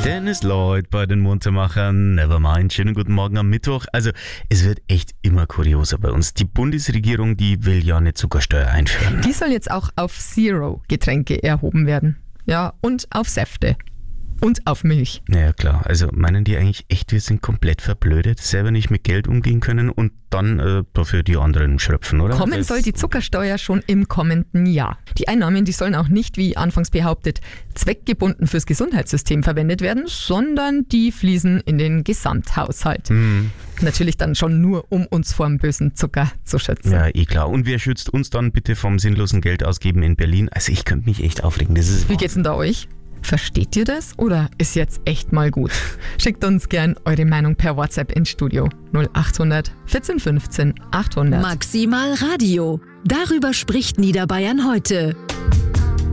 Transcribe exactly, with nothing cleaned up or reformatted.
Dennis Lloyd bei den Muntermachern. Nevermind. Schönen guten Morgen am Mittwoch. Also, es wird echt immer kurioser bei uns. Die Bundesregierung, die will ja eine Zuckersteuer einführen. Die soll jetzt auch auf Zero-Getränke erhoben werden. Ja, und auf Säfte. Und auf Milch. Naja, klar. Also meinen die eigentlich echt, wir sind komplett verblödet, selber nicht mit Geld umgehen können und dann äh, dafür die anderen schröpfen, oder? Kommen das soll die Zuckersteuer schon im kommenden Jahr. Die Einnahmen, die sollen auch nicht, wie anfangs behauptet, zweckgebunden fürs Gesundheitssystem verwendet werden, sondern die fließen in den Gesamthaushalt. Hm. Natürlich dann schon nur, um uns vor dem bösen Zucker zu schützen. Ja, eh klar. Und wer schützt uns dann bitte vom sinnlosen Geldausgeben in Berlin? Also ich könnte mich echt aufregen. Das ist Wie geht's denn da euch? Versteht ihr das oder ist jetzt echt mal gut? Schickt uns gern eure Meinung per WhatsApp ins Studio null acht hundert vierzehn fünfzehn achthundert. Maximal Radio. Darüber spricht Niederbayern heute.